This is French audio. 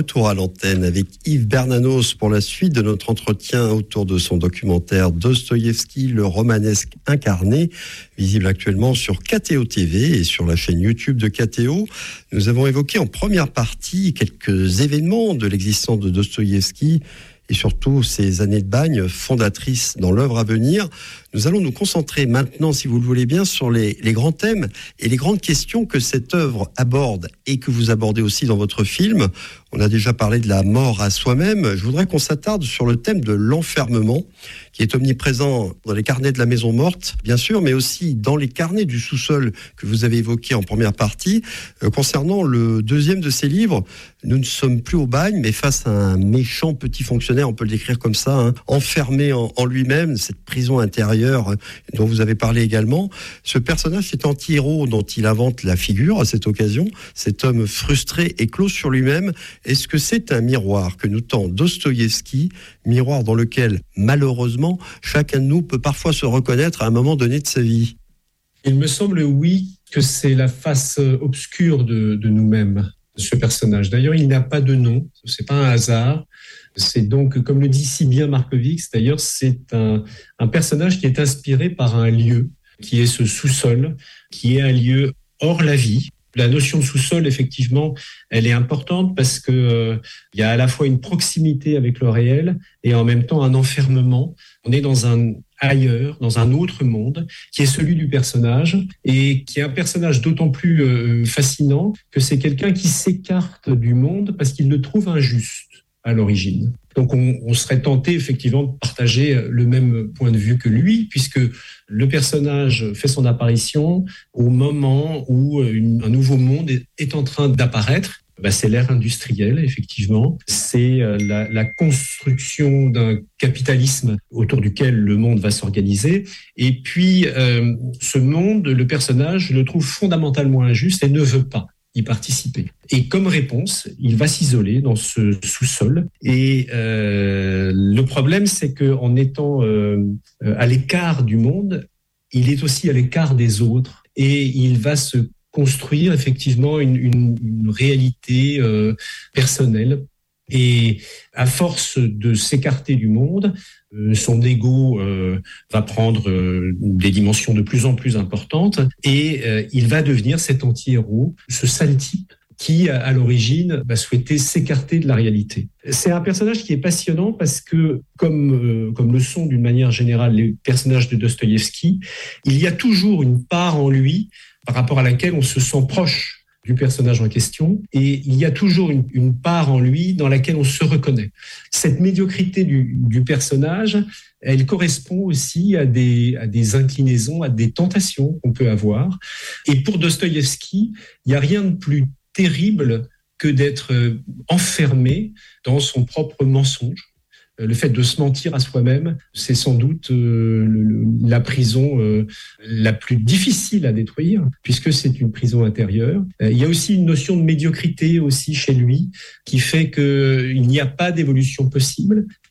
retour à l'antenne avec Yves Bernanos pour la suite de notre entretien autour de son documentaire Dostoïevski, le romanesque incarné, visible actuellement sur KTO TV et sur la chaîne YouTube de KTO. Nous avons évoqué en première partie quelques événements de l'existence de Dostoïevski et surtout ses années de bagne fondatrices dans l'œuvre à venir. Nous allons nous concentrer maintenant, si vous le voulez bien, sur les grands thèmes et les grandes questions que cette œuvre aborde et que vous abordez aussi dans votre film. On a déjà parlé de la mort à soi-même. Je voudrais qu'on s'attarde sur le thème de l'enfermement, qui est omniprésent dans les carnets de la maison morte, bien sûr, mais aussi dans les carnets du sous-sol que vous avez évoqués en première partie. Concernant le deuxième de ces livres, nous ne sommes plus au bagne, mais face à un méchant petit fonctionnaire, on peut le décrire comme ça, enfermé en lui-même, cette prison intérieure dont vous avez parlé également. Ce personnage, cet anti-héros dont il invente la figure à cette occasion, cet homme frustré et clos sur lui-même, est-ce que c'est un miroir que nous tend Dostoïevski, miroir dans lequel, malheureusement, chacun de nous peut parfois se reconnaître à un moment donné de sa vie? Il me semble, oui, que c'est la face obscure de nous-mêmes, ce personnage. D'ailleurs, il n'a pas de nom, c'est pas un hasard. C'est donc, comme le dit si bien Markovix, d'ailleurs, c'est un personnage qui est inspiré par un lieu, qui est ce sous-sol, qui est un lieu hors la vie. La notion de sous-sol, effectivement, elle est importante parce que il y a à la fois une proximité avec le réel et en même temps un enfermement. On est dans un ailleurs, dans un autre monde, qui est celui du personnage et qui est un personnage d'autant plus fascinant que c'est quelqu'un qui s'écarte du monde parce qu'il le trouve injuste à l'origine. Donc on serait tenté effectivement de partager le même point de vue que lui, puisque le personnage fait son apparition au moment où un nouveau monde est en train d'apparaître. C'est l'ère industrielle, effectivement. C'est la construction d'un capitalisme autour duquel le monde va s'organiser. Et puis, ce monde, le personnage le trouve fondamentalement injuste et ne veut pas y participer. Et comme réponse, il va s'isoler dans ce sous-sol. Et le problème, c'est qu'en étant à l'écart du monde, il est aussi à l'écart des autres. Et il va se construire effectivement une réalité personnelle. Et à force de s'écarter du monde, son ego va prendre des dimensions de plus en plus importantes et il va devenir cet anti-héros, ce sale type qui, à l'origine, va souhaiter s'écarter de la réalité. C'est un personnage qui est passionnant parce que, comme le sont d'une manière générale les personnages de Dostoïevski, il y a toujours une part en lui par rapport à laquelle on se sent proche du personnage en question, et il y a toujours une part en lui dans laquelle on se reconnaît. Cette médiocrité du personnage, elle correspond aussi à des inclinaisons, à des tentations qu'on peut avoir. Et pour Dostoïevski, il n'y a rien de plus terrible que d'être enfermé dans son propre mensonge. Le fait de se mentir à soi-même, c'est sans doute la prison la plus difficile à détruire, puisque c'est une prison intérieure. Il y a aussi une notion de médiocrité aussi chez lui, qui fait qu'il n'y a pas d'évolution possible.